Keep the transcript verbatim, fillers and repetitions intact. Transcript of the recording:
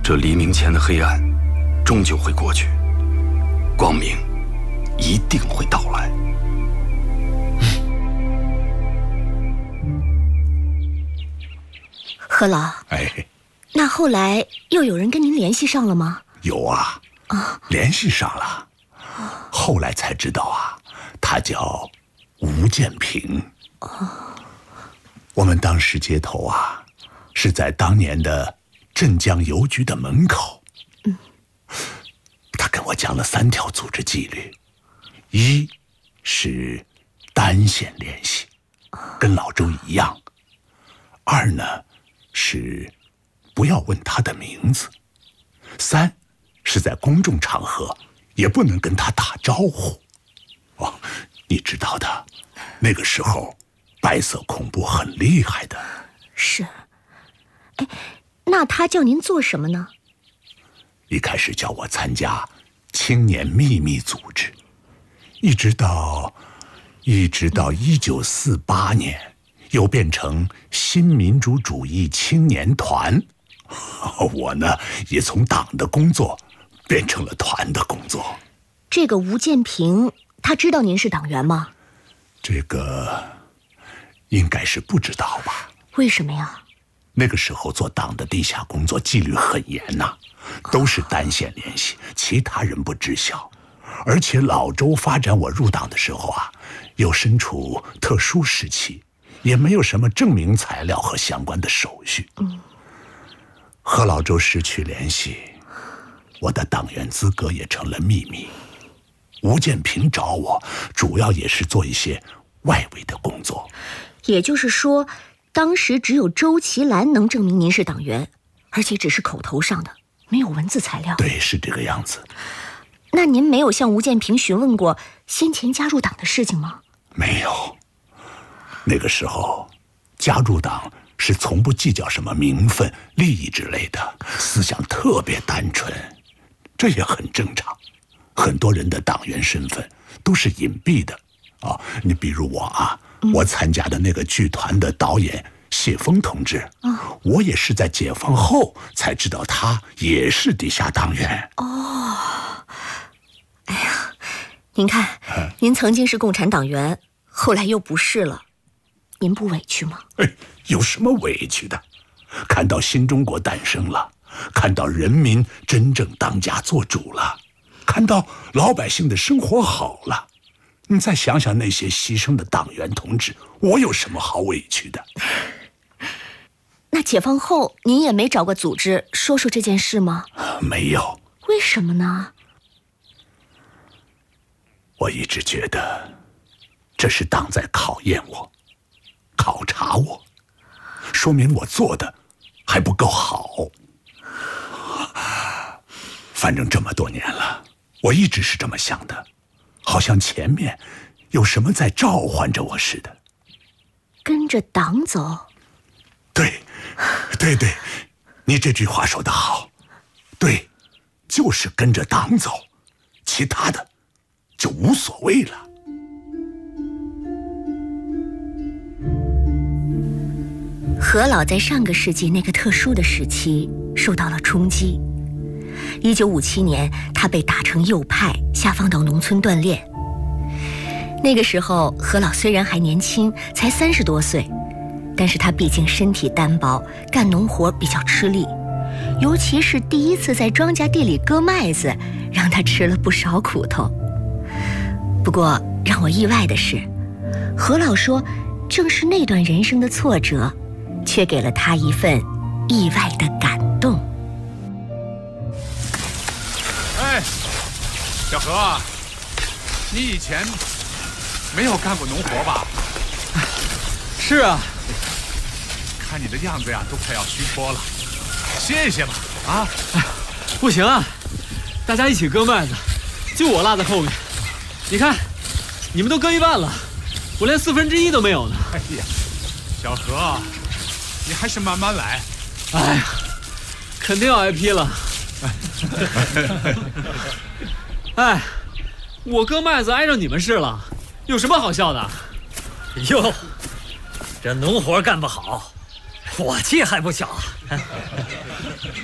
这黎明前的黑暗，终究会过去，光明一定会到来。 何老， 哎， 那后来又有人跟您联系上了吗？ 有啊，啊，联系上了。后来才知道啊，他叫吴建平。哦，我们当时接头啊，是在当年的镇江邮局的门口。嗯，他跟我讲了三条组织纪律：一是单线联系，跟老周一样；二呢是不要问他的名字；三是在公众场合也不能跟他打招呼。哦，你知道的，那个时候白色恐怖很厉害的。 是。哎，那他叫您做什么呢？ 一开始叫我参加青年秘密组织，一直到一直到一九四八年，又变成新民主主义青年团。我呢，也从党的工作变成了团的工作。 这个吴建平，他知道您是党员吗？ 这个应该是不知道吧？ 为什么呀？ 那个时候做党的地下工作纪律很严呐、啊，都是单线联系，其他人不知晓。而且老周发展我入党的时候啊，又身处特殊时期，也没有什么证明材料和相关的手续。嗯，和老周失去联系，我的党员资格也成了秘密。吴建平找我，主要也是做一些外围的工作。 也就是说，当时只有周其兰能证明您是党员，而且只是口头上的，没有文字材料。 对，是这个样子。 那您没有向吴建平询问过先前加入党的事情吗？ 没有。那个时候，加入党是从不计较什么名分、利益之类的，思想特别单纯，这也很正常。很多人的党员身份都是隐蔽的啊，你比如我啊，嗯、我参加的那个剧团的导演谢峰同志，哦、我也是在解放后才知道他也是地下党员。 哦，哎呀，您看，嗯、您曾经是共产党员，后来又不是了，您不委屈吗？ 哎，有什么委屈的？看到新中国诞生了，看到人民真正当家做主了。看到老百姓的生活好了，你再想想那些牺牲的党员同志，我有什么好委屈的？ 那解放后您也没找过组织说说这件事吗？ 没有。 为什么呢？ 我一直觉得这是党在考验我，考察我，说明我做的还不够好。反正这么多年了，我一直是这么想的，好像前面有什么在召唤着我似的。 跟着党走？ 对，对对，你这句话说得好。对，就是跟着党走，其他的就无所谓了。 何老在上个世纪那个特殊的时期受到了冲击。一九五七年，他被打成右派，下放到农村锻炼。那个时候，何老虽然还年轻，才三十多岁，但是他毕竟身体单薄，干农活比较吃力，尤其是第一次在庄稼地里割麦子，让他吃了不少苦头。不过让我意外的是，何老说，正是那段人生的挫折，却给了他一份意外的感动。 哎，小何啊，你以前没有干过农活吧？ 是啊， 看你的样子呀，都快要虚脱了，歇一歇吧。啊， 不行啊，大家一起割麦子，就我落在后面。你看，你们都割一半了，我连四分之一都没有呢。 哎呀，小何，你还是慢慢来。 哎呀，肯定要挨批了。哎，我割麦子挨着你们试了，有什么好笑的？ 哟，这农活干不好，火气还不小啊！